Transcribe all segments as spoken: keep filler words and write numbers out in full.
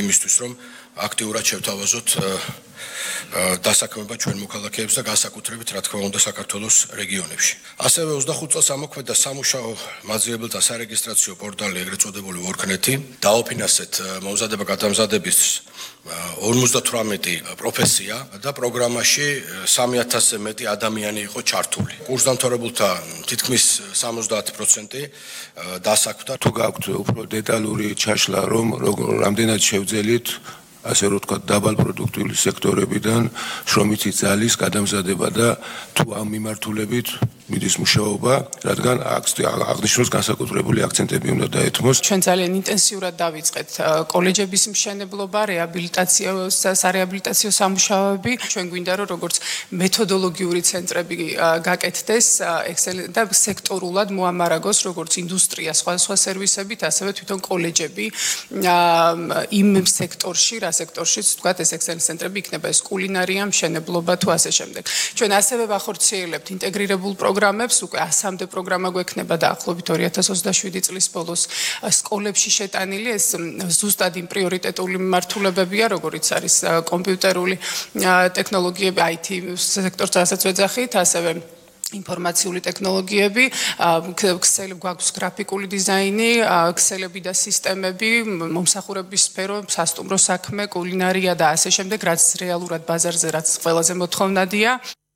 იმისთვის, რომ აქტიურად შევთავაზოთ დასაქმება ჩვენ მოქალაქეებს და განსაკუთრებით რა თქმა უნდა საქართველოს რეგიონებში. ასევე ოცდახუთ წელს ამოქმედა სამუშაო მაძიებელთა სარეგისტრაციო პორტალი, ეგრეთ წოდებული ვორქნეთი. დაუფინანსეთ მომზადება გადამზადების ორმოცდათვრამეტი პროფესია და პროგრამაში სამი ათასზე მეტი ადამიანი იყო ჩართული. კურსდამთავრებულთა თითქმის სამოცდაათი პროცენტი დასაქმდა. თუ გაქვთ უფრო დეტალური ჩაშლა, რომ რამდენად შევძელით ასე რომ თქვა დაბალ პროდუქტიული სექტორებიდან შრომითი ძალის გადამზადება და თუ ამ მიმართულებით მიდის მუშაობა, რადგან აღნიშნოს განსაკუთრებული აქცენტები უნდა დაეთმოს. ჩვენ ძალიან ინტენსიურად დავიწყეთ კოლეჯების მშენებლობა, რეაბილიტაციო, სარეაბილიტაციო სამუშაოები. ჩვენ გვინდა რომ როგორც მეთოდოლოგიური ცენტრები გაკეთდეს და სექტორულად მოამარაგოს როგორც ინდუსტრია, სხვა სხვა სერვისებით, ასევე თვითონ კოლეჯები იმ სექტორში, რა სექტორშიც თქვა ეს ექსელენს ცენტრები იქნება ეს კულინარია, მშენებლობა თუ ასე შემდეგ. ჩვენ ასევე ვახორციელებთ ინტეგრირებულ პროგრამებს, უკვე ასამდე პროგრამა გვექნება დაახლოებით ორი ათას ოცდაშვიდი წლის ბოლოს სკოლებში შეტანილი. ეს ზუსტად იმ პრიორიტეტული მიმართულებებია, როგორიც არის კომპიუტერული ტექნოლოგიები, აი თი სექტორს ასაც ვეძახით, ასევე ინფორმაციული ტექნოლოგიები, ქსელი გვაქვს გრაფიკული დიზაინი, ქსელები და სისტემები, მომსახურების სფერო, სასტუმრო საქმე, კულინარია და ასე შემდეგ, რაც რეალურად ბაზარზე რაც ყველაზე მოთხოვნადია.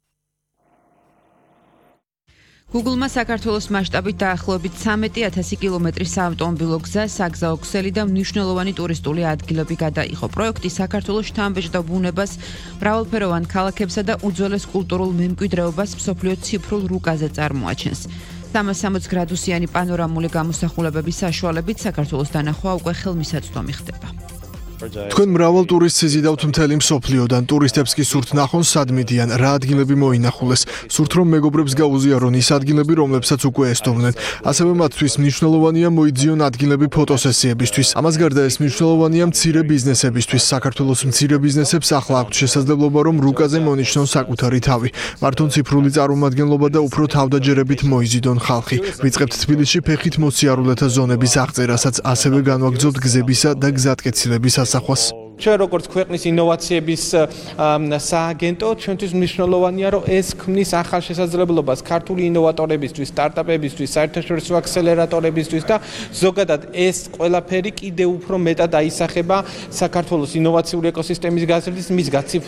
Google-მა საქართველოს მასშტაბით დაახლოებით ცამეტი ათასი კილომეტრის საავტომობილო გზა, საგზაო ქსელი და მნიშვნელოვანი ტურისტული ადგილები გადაიღო. პროექტი საქართველოს შთამბეჭ და ბუნებას, მრავალფეროვან ქალაქებსა და უძველეს კულტურულ მემკვიდრეობას მსოფლიო ციფრულ რუკაზე წარმოაჩენს. სამას სამოცი გრადუსიანი პანორამული გამოსახულებების საშუალებით საქართველოს დანახვა უკვე ხელმისაწვდომი ხდება. თქვენ მრავალ ტურისტს იზიდავთ მთელი მსოფლიოდან, ტურისტებს კი სურთ ნახონ სად მიდიან, რა ადგილები მოინახულეს. სურთ რომ მეგობრებს გაუზიარონ ის ადგილები, რომლებსაც უკვე ესტუმრნენ. ასევე მათთვის მნიშვნელოვანია მოიძიონ ადგილები ფოტოსესიებისთვის. ამას გარდა ეს მნიშვნელოვანია მცირე ბიზნესებისთვის. საქართველოს მცირე ბიზნესებს ახლა აქვთ შესაძლებლობა რომ რუკაზე მონიშნონ საკუთარი თავი. მართონ ციფრული წარმომადგენლობა და უფრო თავდაჯერებით მოიზიდონ ხალხი. ვიწყებთ თბილისში ფეხით მოსიარულეთა ზონების აღწერასაც, ასევე განვაგრძობთ გზებისა და გზატკეცილების ასახვას. ჩვენ როგორც ქვეყნის ინოვაციების სააგენტო, ჩვენთვის მნიშვნელოვანია, რომ ეს ქმნის ახალ შესაძლებლობას ქართული ინოვატორებისთვის, სტარტაპებისთვის, საერთაშორისო აქსელერატორებისთვის და ზოგადად ეს ყველაფერი კიდევ უფრო მეტად აისახება საქართველოს ინოვაციური ეკოსისტემის გაზრდის, მის